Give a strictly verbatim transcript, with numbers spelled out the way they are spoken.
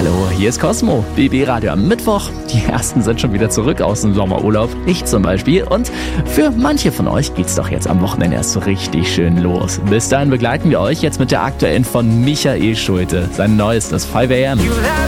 Hallo, hier ist Cosmo, B B Radio am Mittwoch. Die ersten sind schon wieder zurück aus dem Sommerurlaub, ich zum Beispiel. Und für manche von euch geht's doch jetzt am Wochenende erst so richtig schön los. Bis dahin begleiten wir euch jetzt mit der aktuellen von Michael Schulte, sein neuestes five a m.